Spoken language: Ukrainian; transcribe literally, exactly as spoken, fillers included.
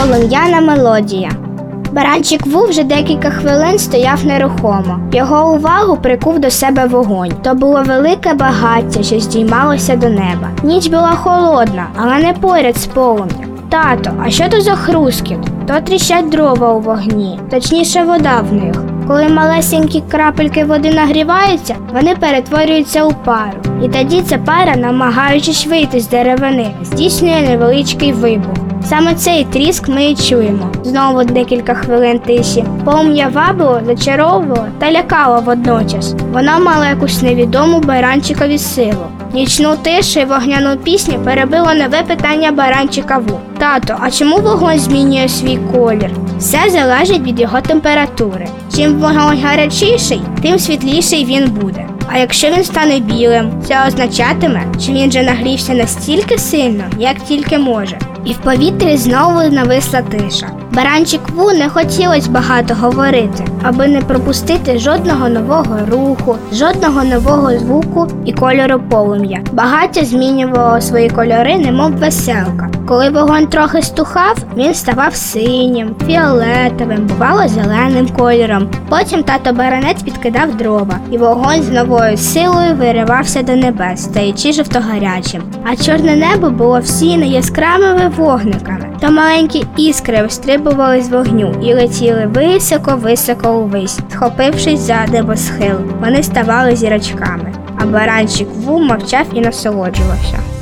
полум'яна мелодія. Баранчик Ву вже декілька хвилин стояв нерухомо. Його увагу прикув до себе вогонь. То було велике багаття, що здіймалося до неба. Ніч була холодна, але не поряд з полум'ям. Тато, а що то за хрускіт? То тріщать дрова у вогні, точніше вода в них. Коли малесенькі крапельки води нагріваються, вони перетворюються у пару. І тоді ця пара, намагаючись вийти з деревини, здійснює невеличкий вибух. Саме цей тріск ми і чуємо. Знову декілька хвилин тиші. Полум'я вабило, зачаровувало та лякало водночас. Вона мала якусь невідому баранчикові силу. Нічну тишу і вогняну пісню перебило нове питання баранчика Ву. Тато, а чому вогонь змінює свій колір? Все залежить від його температури. Чим вогонь гарячіший, тим світліший він буде. А якщо він стане білим, це означатиме, що він вже нагрівся настільки сильно, як тільки може. І в повітрі знову нависла тиша. Баранчик Ву не хотілося багато говорити, аби не пропустити жодного нового руху, жодного нового звуку і кольору полум'я. Багаття змінювало свої кольори, немов веселка. Коли вогонь трохи стухав, він ставав синім, фіолетовим, бувало зеленим кольором. Потім тато баранець підкидав дрова, і вогонь з новою силою виривався до небес, стаючи жовтогарячим. А чорне небо було всіяне яскравими вогниками. То маленькі іскри вистрибували з вогню і летіли високо-високо увись, схопившись за небосхил. Вони ставали зірочками, а баранчик Ву мовчав і насолоджувався.